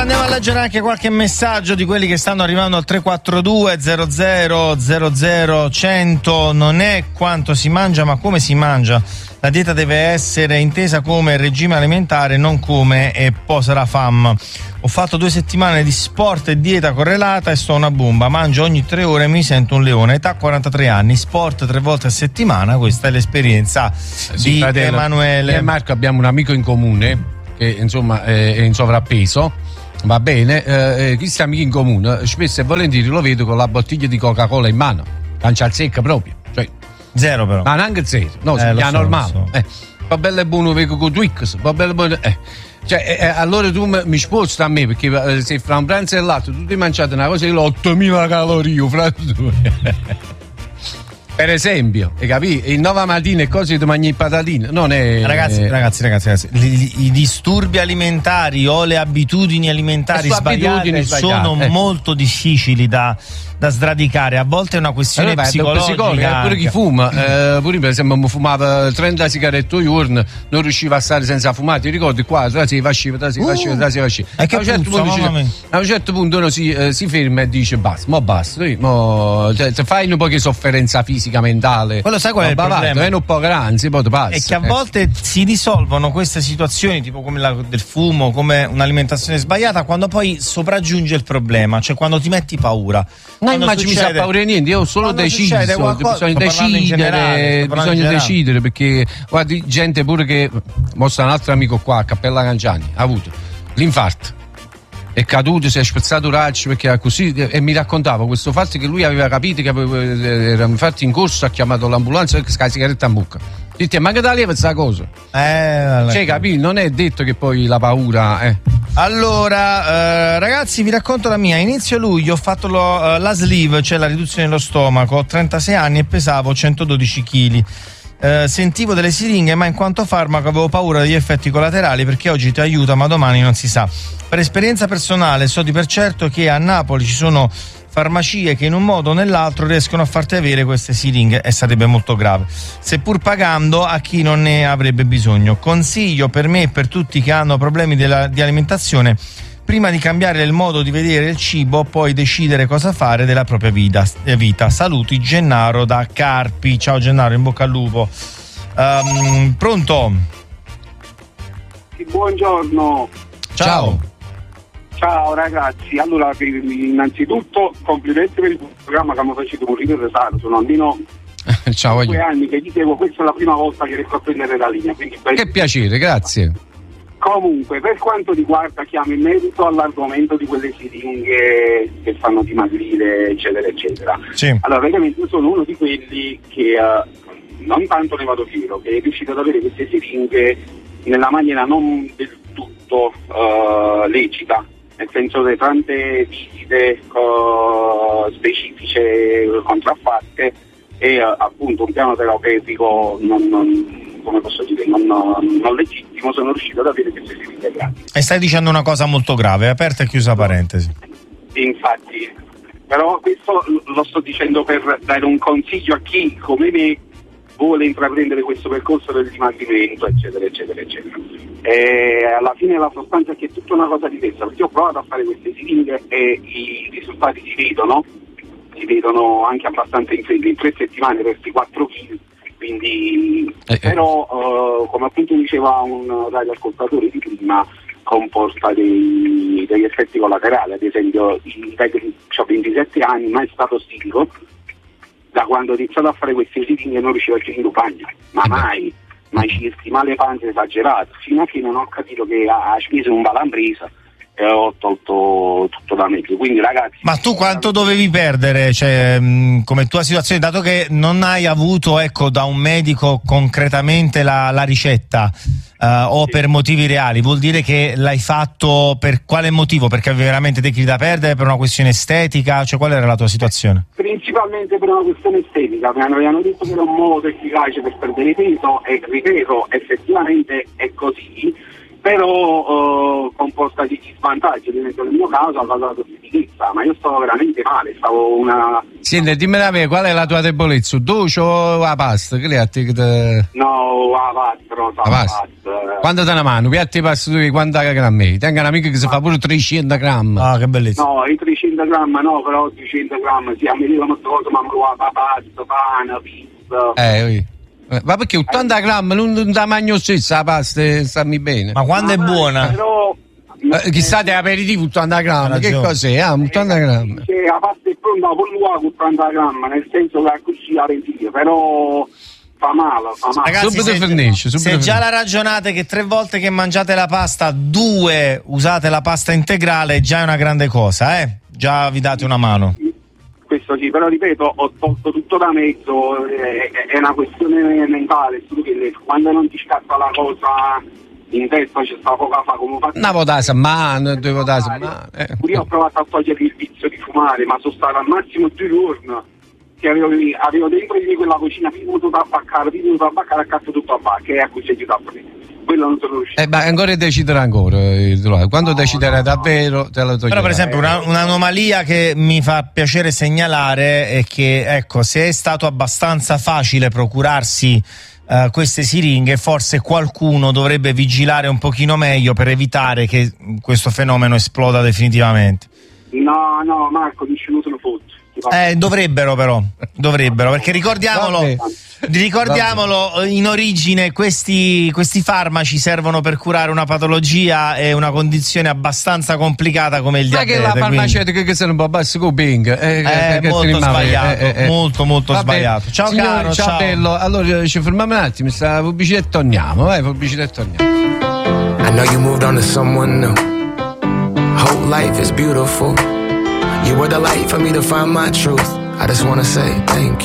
Andiamo a leggere anche qualche messaggio di quelli che stanno arrivando al 342 00 100. Non è quanto si mangia ma come si mangia. La dieta deve essere intesa come regime alimentare, non come e poi sarà fam. Ho fatto 2 settimane di sport e dieta correlata e sto una bomba. Mangio ogni 3 ore e mi sento un leone. Età 43 anni, sport 3 volte a settimana. Questa è l'esperienza di fratello. Emanuele. Io e Marco abbiamo un amico in comune che insomma è in sovrappeso. Va bene, questi amici in comune spesso e volentieri lo vedo con la bottiglia di Coca-Cola in mano, cancia al secco proprio, cioè zero però. Ma neanche zero, no, si chiama normale. Va bello e buono vedo con Twix, va bello e buono. Cioè, allora tu mi sposti a me perché se fra un pranzo e l'altro tu ti hai mangiato una cosa che 8.000 calorie, fra due. Per esempio, hai capito? Il 9 mattina e cose di mangiare patatine. Non è. Ragazzi, i disturbi alimentari o le abitudini alimentari sbagliate sono molto difficili da sradicare. A volte è una questione psicologica. Pure chi fuma, pure per esempio mi fumava 30 sigarette al giorno, non riusciva a stare senza fumare. Ti ricordi qua? Si faceva. A un certo punto uno si ferma e dice basta, cioè, fai un po' di sofferenza fisica, mentale. Quello sai qual è il problema? È un po' grande, poi passa. È che a volte si risolvono queste situazioni, tipo come la del fumo, come un'alimentazione sbagliata, quando poi sopraggiunge il problema, cioè quando ti metti paura. No, immagino mi sa paura niente, io ho solo deciso, bisogna decidere, perché guardi, gente pure che mostra un altro amico qua a Cappella Canciani ha avuto l'infarto, è caduto, si è spezzato un braccio perché era così, e mi raccontava questo fatto che lui aveva capito che era infatti in corso, ha chiamato l'ambulanza perché la sigaretta in bocca. Dice, ma che da lì questa cosa? Cioè, capito? Non è detto che poi la paura. Allora, ragazzi, vi racconto la mia. Inizio luglio ho fatto la sleeve, cioè la riduzione dello stomaco. Ho 36 anni e pesavo 112 kg. Sentivo delle siringhe, ma in quanto farmaco avevo paura degli effetti collaterali, perché oggi ti aiuta ma domani non si sa. Per esperienza personale so di per certo che a Napoli ci sono farmacie che in un modo o nell'altro riescono a farti avere queste siringhe, e sarebbe molto grave, seppur pagando a chi non ne avrebbe bisogno. Consiglio per me e per tutti che hanno problemi di alimentazione: prima di cambiare il modo di vedere il cibo, poi decidere cosa fare della propria vita. Saluti, Gennaro da Carpi. Ciao Gennaro, in bocca al lupo. Pronto? Buongiorno. Ciao ragazzi, allora innanzitutto complimenti per il programma che mi facete morire di ritardo. Sono almeno Ciao, 2 anni che dicevo, questa è la prima volta che riesco a prendere la linea, quindi che piacere, grazie. Comunque, per quanto riguarda, chiamo in merito all'argomento di quelle siringhe che fanno dimagrire, eccetera eccetera. Sì. Allora, veramente io sono uno di quelli che non tanto ne vado fiero, che è riuscito ad avere queste siringhe nella maniera non del tutto lecita, nel senso che tante visite specifiche contraffatte e appunto un piano terapeutico come posso dire, non legittimo, sono riuscito ad avere queste siringhe grandi. E stai dicendo una cosa molto grave, aperta e chiusa parentesi. Infatti, però questo lo sto dicendo per dare un consiglio a chi come me vuole intraprendere questo percorso del dimagrimento, eccetera eccetera eccetera. E alla fine la sostanza è che è tutta una cosa diversa, perché ho provato a fare queste siringhe e i risultati si vedono anche abbastanza in fretta. In 3 settimane persi 4 kg, quindi però come appunto diceva un radioascoltatore di prima, comporta degli effetti collaterali. Ad esempio, ho 27 anni, mai stato stilico. Da quando ho iniziato a fare queste siringhe non riuscivo a finire un bagno, ma mai circhi, male panze esagerato, fino a che non ho capito che ha speso un balambresa e ho tolto tutto da meglio. Quindi ragazzi, ma tu quanto dovevi perdere, cioè, come tua situazione, dato che non hai avuto da un medico concretamente la ricetta o per motivi reali, vuol dire che l'hai fatto per quale motivo? Perché avevi veramente dei chili da perdere, per una questione estetica, cioè qual era la tua situazione? Principalmente per una questione estetica. Mi avevano detto che era un modo efficace per perdere peso e ripeto, effettivamente è così, però comporta degli svantaggi. Ad esempio nel mio caso ha causato debolezza, ma io stavo veramente male, stavo una... Senti, dimmi la mia, qual è la tua debolezza? Dolce o la pasta? Che le No, la pasta, no, la pasta. Quando te ne mano? Piatti di pasta tu quanta grammi? Tengo un amico che si fa pure 300 grammi. Ah, che bellezza. No, i 300 grammi no, però 200 grammi, sì, a me dicono queste cose, ma la pasta, pane, pizza. Ma perché 80 grammi non da magno stesso la pasta, stammi bene. Ma quando è buona? Però... chissà di aperitivo 80 grammi, che cos'è? 80 grammi. Se la pasta è pronta con l'uovo 80 grammi, nel senso che così la pentiglia, però fa male. Ragazzi, se già la ragionate che 3 volte che mangiate la pasta, 2 usate la pasta integrale, già è una grande cosa, già vi date una mano. Questo sì, però ripeto, ho tolto tutto da mezzo, è una questione mentale, quando non ti scatta la cosa in testa c'è sta poca fa come faccio. Una volta a settimana, 2 volte a settimana. Pure io ho provato a togliere il vizio di fumare, ma sono stato al massimo 2 giorni che avevo dentro di me quella cucina venuto da abbaccare a cazzo tutto a bacca e a cui c'è giù da prendere. Quello non sono riuscito. Ma ancora deciderà ancora. Quando deciderà davvero te lo toglierà. Però per esempio un'anomalia che mi fa piacere segnalare è che, ecco, se è stato abbastanza facile procurarsi queste siringhe, forse qualcuno dovrebbe vigilare un pochino meglio per evitare che questo fenomeno esploda definitivamente. No, Marco, dici non sono fotti. Dovrebbero, perché ricordiamolo, in origine questi farmaci servono per curare una patologia e una condizione abbastanza complicata come il diabete. Ma che la farmaceutica che se non può basta con Bing è molto sbagliato, molto sbagliato. Ciao signori, caro, ciao bello. Allora ci fermiamo un attimo, sta pubblicità e torniamo. Pubblicità e torniamo. I know you moved on to someone new. Whole life is beautiful. You were the light for me to find my truth. I just wanna say thank you.